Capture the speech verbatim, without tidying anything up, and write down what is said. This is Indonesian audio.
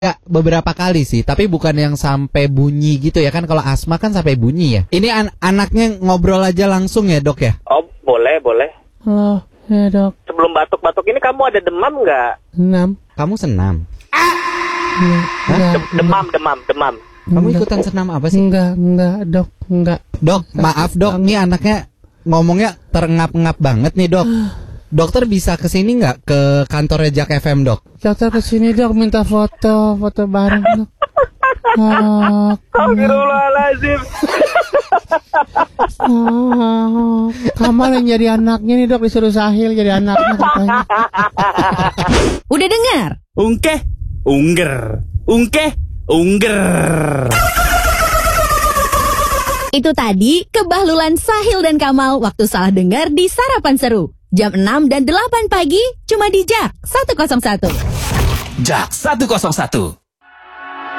Ya, beberapa kali sih, tapi bukan yang sampai bunyi gitu ya kan. Kalau asma kan sampai bunyi ya. Ini an- anaknya ngobrol aja langsung ya dok ya? Oh boleh boleh. Halo, ya dok. Sebelum batuk-batuk ini kamu ada demam nggak? Senam. Kamu senam? Enggak, Dem- demam demam demam. Kamu ikutan senam apa sih? enggak, enggak, dok, enggak. Dok, maaf dok, nih anaknya ngomongnya terengap-engap banget nih dok. Dokter bisa kesini nggak ke kantornya Jak F M dok? Dokter kesini dok, minta foto, foto bareng dok. Oh, Astagfirullahaladzim. oh, Kamal yang jadi anaknya nih dok, disuruh Sahil jadi anaknya katanya. Udah dengar? Ungkeh, ungger, ungkeh, ungger. Itu tadi kebahlulan Sahil dan Kamal waktu salah dengar di Sarapan Seru. Jam enam dan delapan pagi cuma di Jak seratus satu. Jak seratus satu.